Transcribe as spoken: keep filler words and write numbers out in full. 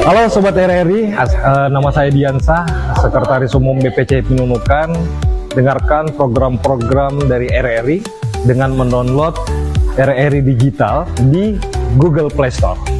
Halo Sobat R R I, nama saya Diansah, Sekretaris Umum B P C I Nunukan. Dengarkan program-program dari R R I dengan mendownload R R I Digital di Google Play Store.